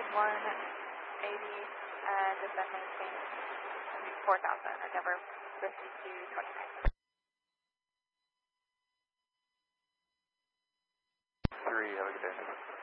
180 and descend maintain 4,000 at Denver 5229. 3, have a good day.